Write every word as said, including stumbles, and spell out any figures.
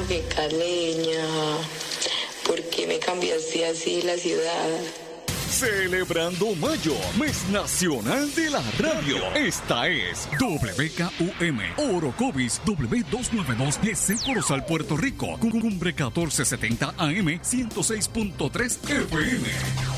qué caleña. ¿Por qué me cambiaste así la ciudad? Celebrando Mayo, mes nacional de la radio. Esta es W K U M, Orocovis W doscientos noventa y dos G C Corozal, Puerto Rico. Cumbre catorce setenta A M, ciento seis punto tres F M.